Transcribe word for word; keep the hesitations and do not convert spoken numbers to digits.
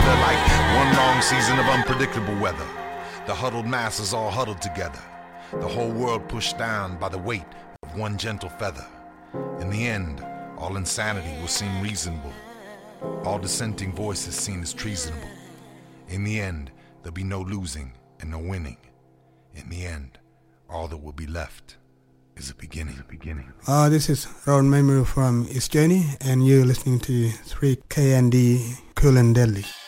together like one long season of unpredictable weather. The huddled masses all huddled together. The whole world pushed down by the weight of one gentle feather. In the end, all insanity will seem reasonable. All dissenting voices seen as treasonable. In the end, there'll be no losing and no winning. In the end, all that will be left is a beginning. A beginning. Uh, this is Ron Memory from East Journey, and you're listening to three K N D Cool and Deadly.